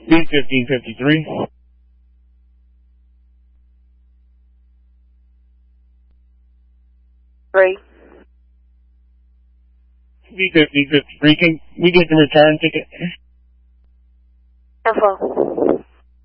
B1553. Three. B1553. Can we get the return ticket? Info.